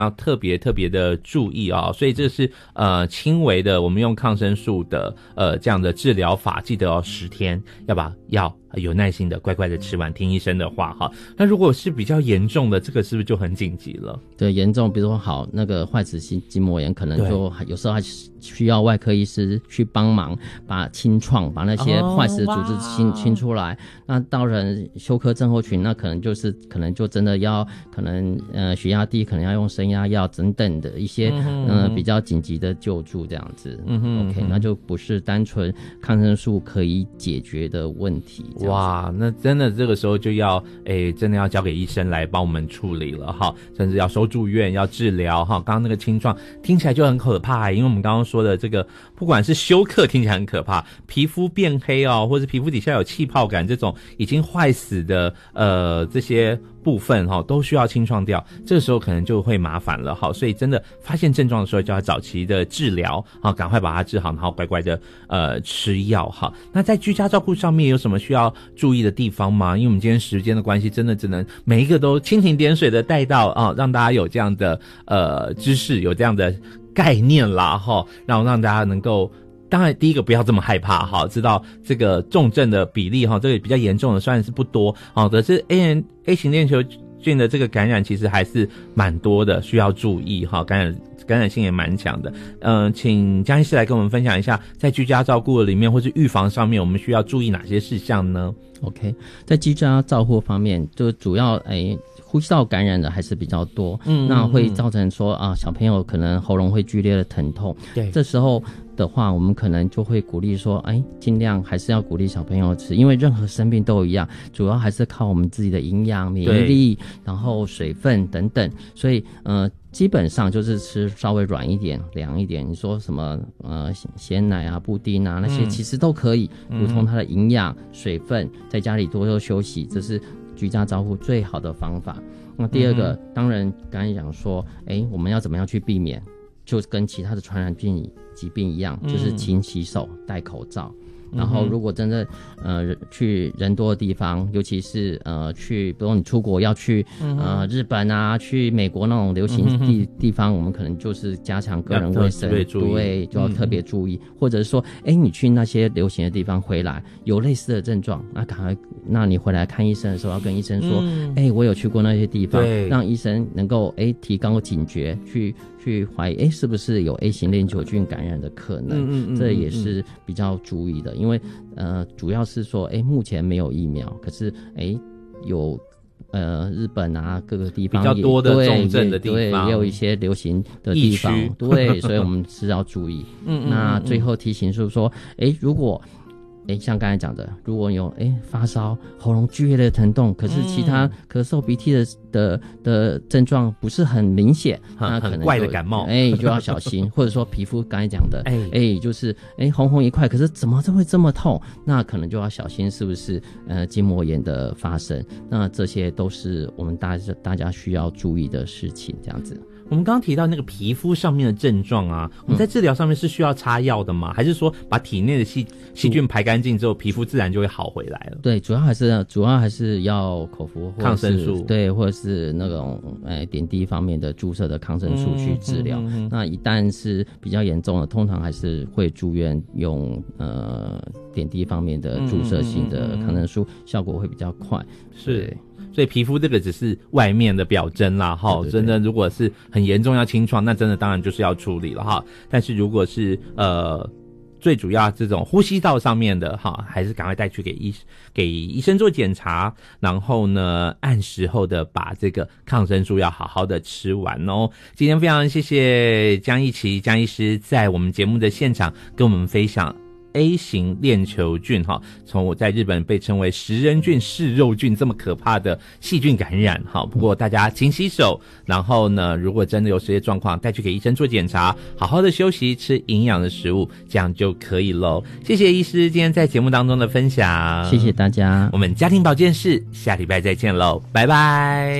要特别的注意啊，所以这是轻微的，我们用抗生素的这样的治疗法，记得10天要有耐心的乖乖的吃完，听医生的话哈。那如果是比较严重的，这个是不是就很紧急了？ 对，严重，比如说那个坏死性筋膜炎，可能就有时候还需要外科医师去帮忙把清创，把那些坏死的组织清出来。那到人休克症候群，那可能就真的要血压低，可能要用升压药等等的一些比较紧急的救助这样子。OK， 那就不是单纯抗生素可以解决的问题。 哇，那真的这个时候就要真的要交给医生来帮我们处理了哈，甚至要收住院要治疗哈。刚刚那个清创听起来就很可怕，因为我们刚刚说的这个不管是休克听起来很可怕，皮肤变黑或者皮肤底下有气泡感，这种已经坏死的这些部分都需要清创掉，这个时候可能就会麻烦了哈。所以真的发现症状的时候就要早期的治疗赶快把它治好，然后乖乖的吃药哈。那在居家照顾上面有什么需要注意的地方吗？因为我们今天时间的关系，真的只能每一个都蜻蜓点水的带到让大家有这样的知识，有这样的概念啦哈，让大家能够。当然第一个不要这么害怕哈，知道这个重症的比例这个比较严重的虽然是不多可是 A 型链球菌的这个感染其实还是蛮多的，需要注意哈，感染性也蛮强的。请江医师来跟我们分享一下，在居家照顾里面或是预防上面，我们需要注意哪些事项呢？ OK， 在居家照护方面，就主要呼吸道感染的还是比较多，那会造成说小朋友可能喉咙会剧烈的疼痛，对，这时候的话，我们可能就会鼓励说，尽量还是要鼓励小朋友吃，因为任何生病都一样，主要还是靠我们自己的营养、免疫力，然后水分等等，所以基本上就是吃稍微软一点、凉一点。你说什么鲜奶啊、布丁啊那些，其实都可以补充它的营养、水分，在家里多休息，这是居家照护最好的方法。那第二个，当然刚才讲说，我们要怎么样去避免，就跟其他的传染疾病一样，就是勤洗手、戴口罩。然后如果真的去人多的地方，尤其是去比如你出国要去日本啊，去美国那种流行地方，我们可能就是加强个人卫生，对，就要特别注意。或者是说你去那些流行的地方回来有类似的症状，那你回来看医生的时候要跟医生说我有去过那些地方，让医生能够提高警觉，去怀疑是不是有 A 型链球菌感染的可能，这也是比较注意的。因为主要是说目前没有疫苗，可是有日本啊各个地方比较多的重症的地方， 也有一些流行的地方，对，所以我们是要注意。那最后提醒是说如果像刚才讲的，如果有发烧、喉咙剧烈的疼痛，可是其他咳嗽、鼻涕的症状不是很明显，那可能很怪的感冒， 就要小心。或者说皮肤刚才讲的，就是红红一块，可是怎么会这么痛？那可能就要小心是不是筋膜炎的发生。那这些都是我们大家需要注意的事情，这样子。 我们刚刚提到那个皮肤上面的症状我们在治疗上面是需要擦药的吗？还是说把体内的细菌排干净之后，皮肤自然就会好回来了？ 对，主要还是要口服或者是抗生素，对，或者是那种点滴方面的注射的抗生素去治疗。那一旦是比较严重的，通常还是会住院用点滴方面的注射性的抗生素，效果会比较快。 是。所以皮肤这个只是外面的表征啦真的如果是很严重要清创，那真的当然就是要处理了但是如果是最主要这种呼吸道上面的还是赶快带去给医生做检查，然后呢按时候的把这个抗生素要好好的吃完今天非常谢谢江一琪江医师在我们节目的现场跟我们分享A 型链球菌从我在日本被称为食人菌、嗜肉菌这么可怕的细菌感染不过大家勤洗手，然后呢如果真的有这些状况带去给医生做检查，好好的休息，吃营养的食物，这样就可以咯。谢谢医师今天在节目当中的分享， 谢谢大家， 我们家庭保健室下礼拜再见咯，拜拜。